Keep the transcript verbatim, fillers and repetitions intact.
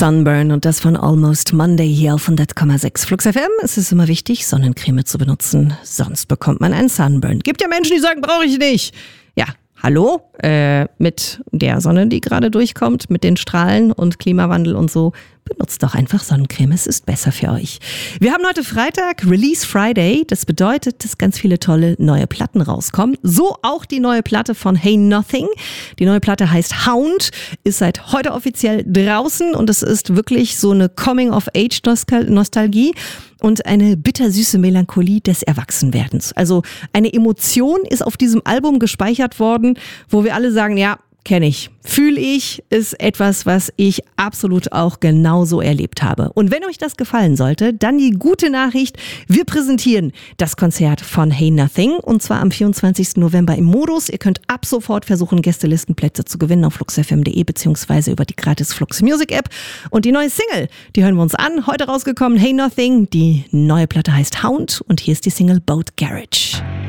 Sunburn und das von Almost Monday hier auf hundert Komma sechs Flux F M. Es ist immer wichtig, Sonnencreme zu benutzen, sonst bekommt man einen Sunburn. Gibt ja Menschen, die sagen, brauche ich nicht. Ja, hallo? Äh, mit der Sonne, die gerade durchkommt, mit den Strahlen und Klimawandel und so, benutzt doch einfach Sonnencreme, es ist besser für euch. Wir haben heute Freitag, Release Friday. Das bedeutet, dass ganz viele tolle neue Platten rauskommen. So auch die neue Platte von Hey Nothing. Die neue Platte heißt Hound, ist seit heute offiziell draußen und es ist wirklich so eine Coming-of-Age-Nostalgie und eine bittersüße Melancholie des Erwachsenwerdens. Also eine Emotion ist auf diesem Album gespeichert worden, wo wir alle sagen, ja, kenne ich, fühle ich, ist etwas, was ich absolut auch genauso erlebt habe. Und wenn euch das gefallen sollte, dann die gute Nachricht, wir präsentieren das Konzert von Hey Nothing und zwar am vierundzwanzigsten November im Modus. Ihr könnt ab sofort versuchen, Gästelistenplätze zu gewinnen auf flux f m punkt de beziehungsweise über die gratis Flux Music App. Und die neue Single, die hören wir uns an, heute rausgekommen, Hey Nothing. Die neue Platte heißt Hound und hier ist die Single Boat Garage.